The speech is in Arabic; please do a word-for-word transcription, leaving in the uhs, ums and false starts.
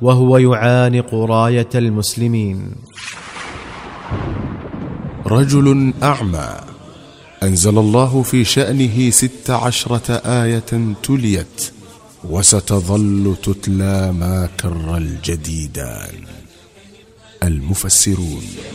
وهو يعانق راية المسلمين. رجل أعمى أنزل الله في شأنه ست عشرة آية تليت وستظل تتلى ما كر الجديدان. المفسرون.